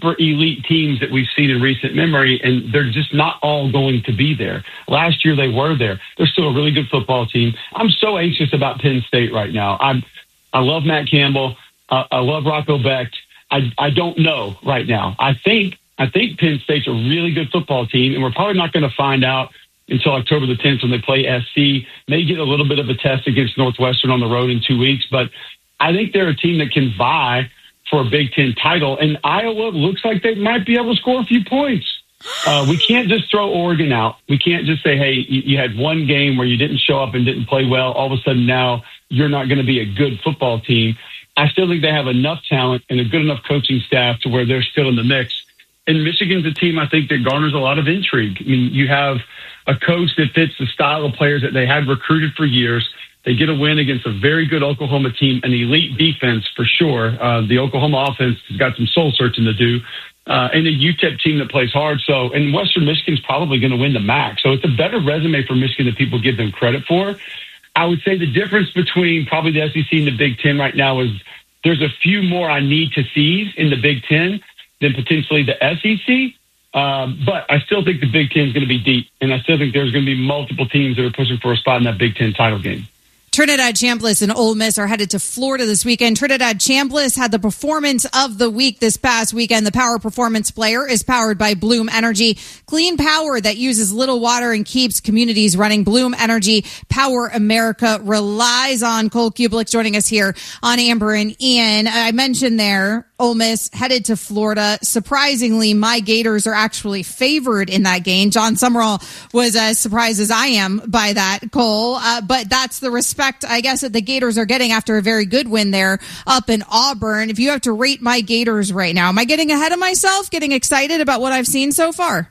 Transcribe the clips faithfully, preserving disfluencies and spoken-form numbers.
super elite teams that we've seen in recent memory, and they're just not all going to be there. Last year they were there. They're still a really good football team. I'm so anxious about Penn State right now. I'm, I love Matt Campbell. Uh, I love Rocco Becht. I, I don't know right now. I think I think Penn State's a really good football team, and we're probably not going to find out until October the tenth when they play S C. May get a little bit of a test against Northwestern on the road in two weeks, but I think they're a team that can vie for a Big Ten title, and Iowa looks like they might be able to score a few points. Uh, we can't just throw Oregon out. We can't just say, hey, you, you had one game where you didn't show up and didn't play well. All of a sudden now you're not going to be a good football team. I still think they have enough talent and a good enough coaching staff to where they're still in the mix. And Michigan's a team, I think, that garners a lot of intrigue. I mean, you have a coach that fits the style of players that they had recruited for years. They get a win against a very good Oklahoma team, an elite defense for sure. Uh, the Oklahoma offense has got some soul searching to do. Uh, and a U T E P team that plays hard. So, and Western Michigan's probably going to win the M A C. So it's a better resume for Michigan than people give them credit for. I would say the difference between probably the S E C and the Big Ten right now is there's a few more I need to seize in the Big Ten than potentially the S E C. Um, but I still think the Big Ten is going to be deep, and I still think there's going to be multiple teams that are pushing for a spot in that Big Ten title game. Trinidad Chambliss and Ole Miss are headed to Florida this weekend. Trinidad Chambliss had the performance of the week this past weekend. The Power Performance Player is powered by Bloom Energy. Clean power that uses little water and keeps communities running. Bloom Energy, Power America relies on. Cole Kublik joining us here on Amber and Ian. I mentioned there, Ole Miss headed to Florida. Surprisingly, my Gators are actually favored in that game. John Summerall was as surprised as I am by that, Cole. Uh, but that's the respect, I guess, that the Gators are getting after a very good win there up in Auburn. If you have to rate my Gators right now, am I getting ahead of myself, getting excited about what I've seen so far?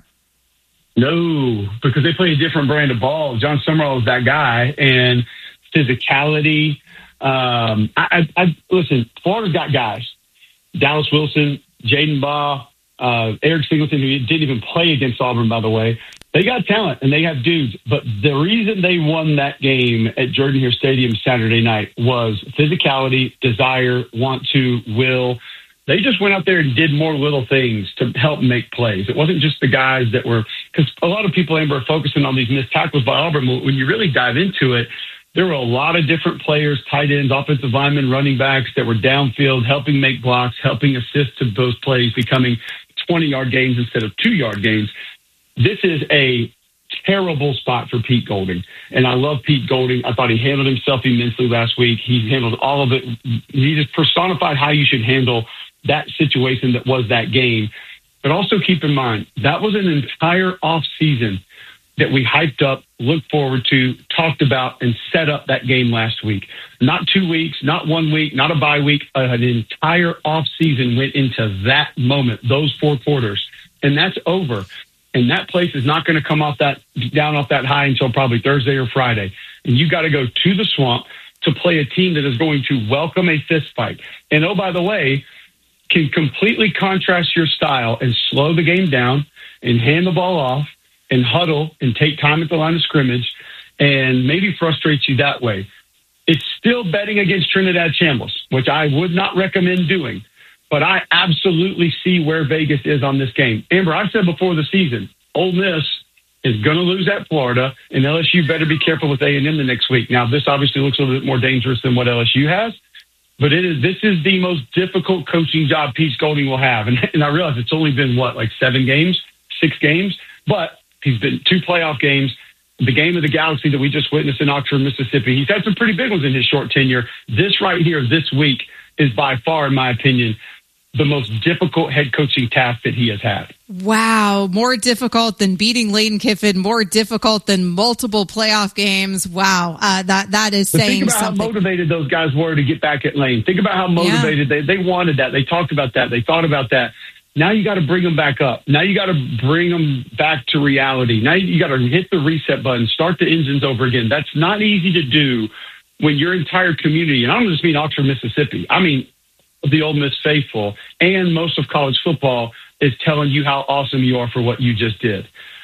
No, because they play a different brand of ball. John Summerall is that guy, and physicality. Um, I, I, I listen, Florida's got guys. Dallas Wilson, Jaden Baugh, uh, Eric Singleton, who didn't even play against Auburn, by the way. They got talent, and they have dudes. But the reason they won that game at Jordan Hare Stadium Saturday night was physicality, desire, want to, will. They just went out there and did more little things to help make plays. It wasn't just the guys that were – because a lot of people, Amber, are focusing on these missed tackles by Auburn. When you really dive into it, there were a lot of different players, tight ends, offensive linemen, running backs that were downfield, helping make blocks, helping assist to those plays, becoming twenty-yard gains instead of two-yard gains. This is a terrible spot for Pete Golding. And I love Pete Golding. I thought he handled himself immensely last week. He handled all of it. He just personified how you should handle that situation that was that game. But also keep in mind, that was an entire off season that we hyped up, looked forward to, talked about, and set up that game last week. Not two weeks, not one week, not a bye week. Uh, an entire off season went into that moment, those four quarters. And that's over. And that place is not going to come off that down off that high until probably Thursday or Friday. And you got to go to the swamp to play a team that is going to welcome a fist fight. And oh, by the way, can completely contrast your style and slow the game down and hand the ball off and huddle and take time at the line of scrimmage and maybe frustrate you that way. It's still betting against Trinidad Chambliss, which I would not recommend doing. But I absolutely see where Vegas is on this game. Amber, I said before the season, Ole Miss is going to lose at Florida, and L S U better be careful with A and M the next week. Now, this obviously looks a little bit more dangerous than what L S U has, but it is. This is the most difficult coaching job Pete Golding will have. And, and I realize it's only been, what, like seven games, six games? But he's been two playoff games, the game of the galaxy that we just witnessed in Oxford, Mississippi. He's had some pretty big ones in his short tenure. This right here, this week, is by far, in my opinion, the most difficult head coaching task that he has had. Wow. More difficult than beating Lane Kiffin, more difficult than multiple playoff games. Wow. Uh, that, that is but saying think about something. How motivated those guys were to get back at Lane. Think about how motivated yeah. they, they wanted that. They talked about that. They thought about that. Now you got to bring them back up. Now you got to bring them back to reality. Now you got to hit the reset button, start the engines over again. That's not easy to do when your entire community, and I don't just mean Oxford, Mississippi. I mean, the Ole Miss faithful and most of college football is telling you how awesome you are for what you just did.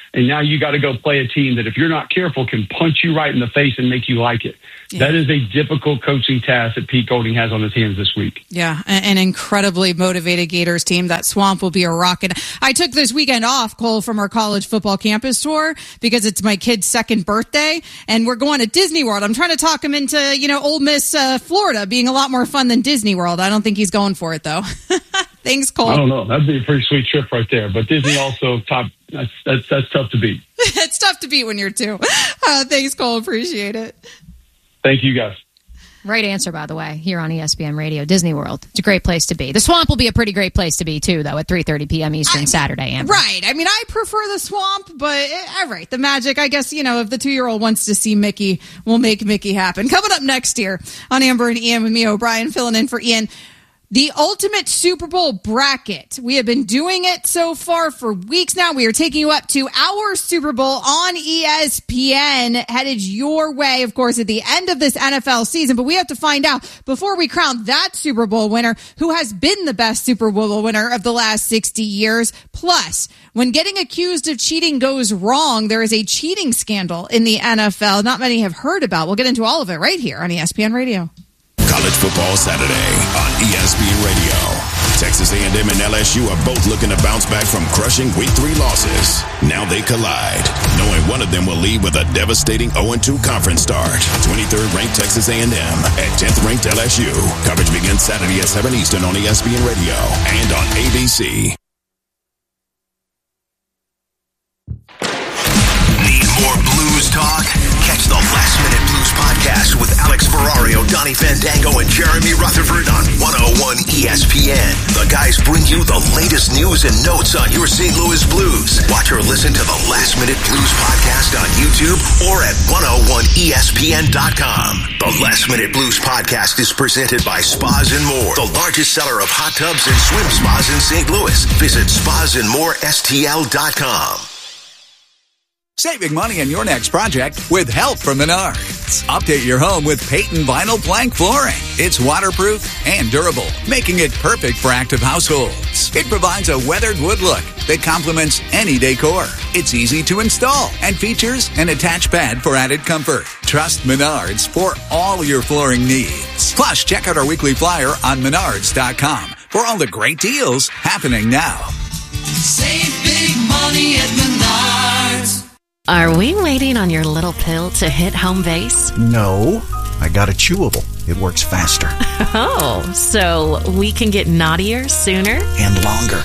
And now you got to go play a team that, if you're not careful, can punch you right in the face and make you like it. Yeah. That is a difficult coaching task that Pete Golding has on his hands this week. Yeah, an incredibly motivated Gators team. That Swamp will be a rockin'. I took this weekend off, Cole, from our college football campus tour because it's my kid's second birthday, and we're going to Disney World. I'm trying to talk him into, you know, Ole Miss, uh, Florida being a lot more fun than Disney World. I don't think he's going for it, though. Thanks, Cole. I don't know. That'd be a pretty sweet trip right there. But Disney also top. That's that's, that's tough to beat. It's tough to beat when you're two. Uh, thanks, Cole. Appreciate it. Thank you, guys. Right answer, by the way, here on E S P N Radio. Disney World. It's a great place to be. The Swamp will be a pretty great place to be, too, though, at three thirty p.m. Eastern I, Saturday. Amber. Right. I mean, I prefer the Swamp, but all right, the Magic, I guess, you know, if the two-year-old wants to see Mickey, we'll make Mickey happen. Coming up next year on Amber and Ian with me, O'Brien, filling in for Ian. The ultimate Super Bowl bracket. We have been doing it so far for weeks now. We are taking you up to our Super Bowl on E S P N, headed your way, of course, at the end of this N F L season. But we have to find out, before we crown that Super Bowl winner, who has been the best Super Bowl winner of the last sixty years. Plus, when getting accused of cheating goes wrong, there is a cheating scandal in the N F L not many have heard about. We'll get into all of it right here on E S P N Radio. College Football Saturday on E S P N Radio. Texas A and M and L S U are both looking to bounce back from crushing week three losses. Now they collide, knowing one of them will leave with a devastating oh and two conference start. twenty-third ranked Texas A and M at tenth ranked L S U. Coverage begins Saturday at seven Eastern on E S P N Radio and on A B C. Need more blues talk? Catch the Last Minute Blues podcast with Alex Ferrario, Donnie Fandango, and Jeremy Rutherford on one oh one E S P N. The guys bring you the latest news and notes on your Saint Louis Blues. Watch or listen to the Last Minute Blues podcast on YouTube or at one oh one E S P N dot com. The Last Minute Blues podcast is presented by Spas and More, the largest seller of hot tubs and swim spas in Saint Louis. Visit spas and more S T L dot com. Saving money on your next project with help from Menards. Update your home with Peyton Vinyl Plank Flooring. It's waterproof and durable, making it perfect for active households. It provides a weathered wood look that complements any decor. It's easy to install and features an attached pad for added comfort. Trust Menards for all your flooring needs. Plus, check out our weekly flyer on menards dot com for all the great deals happening now. Save big money at Menards. Are we waiting on your little pill to hit home base? No, I got a chewable. It works faster. Oh, so we can get naughtier sooner? And longer.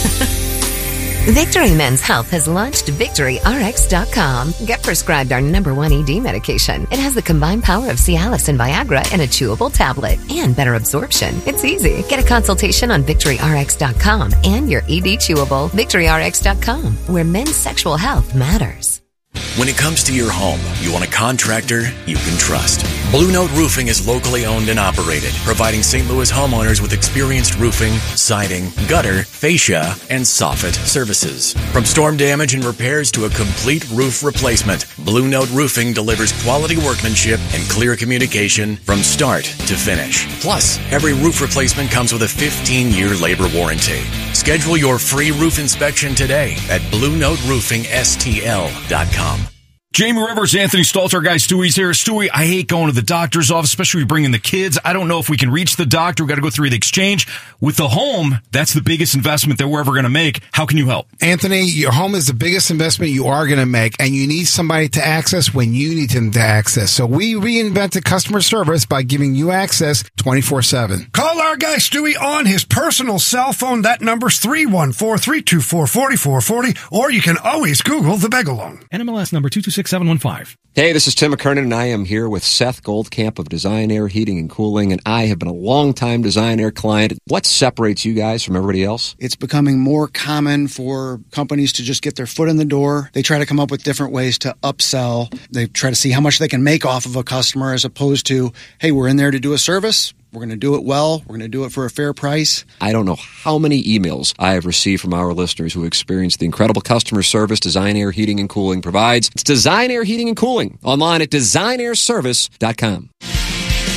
Victory Men's Health has launched Victory R X dot com. Get prescribed our number one E D medication. It has the combined power of Cialis and Viagra in a chewable tablet and better absorption. It's easy. Get a consultation on Victory R X dot com and your E D chewable. Victory R X dot com, where men's sexual health matters. When it comes to your home, you want a contractor you can trust. Blue Note Roofing is locally owned and operated, providing Saint Louis homeowners with experienced roofing, siding, gutter, fascia, and soffit services. From storm damage and repairs to a complete roof replacement, Blue Note Roofing delivers quality workmanship and clear communication from start to finish. Plus, every roof replacement comes with a fifteen-year labor warranty. Schedule your free roof inspection today at blue note roofing S T L dot com. Jamie Rivers, Anthony Stalter, our guy Stewie's here. Stewie, I hate going to the doctor's office, especially bringing the kids. I don't know if we can reach the doctor. We've got to go through the exchange. With the home, that's the biggest investment that we're ever going to make. How can you help? Anthony, your home is the biggest investment you are going to make, and you need somebody to access when you need them to access. So we reinvented customer service by giving you access twenty-four seven. Call our guy Stewie on his personal cell phone. That number's three one four, three two four, four four four zero, or you can always Google the Begalong. N M L S number two two six seven one five. Hey, this is Tim McKernan, and I am here with Seth Goldcamp of Design Air Heating and Cooling, and I have been a long-time Design Air client. What separates you guys from everybody else? It's becoming more common for companies to just get their foot in the door. They try to come up with different ways to upsell. They try to see how much they can make off of a customer as opposed to, hey, we're in there to do a service. We're going to do it well. We're going to do it for a fair price. I don't know how many emails I have received from our listeners who experienced the incredible customer service Design Air Heating and Cooling provides. It's Design Air Heating and Cooling, online at design air service dot com.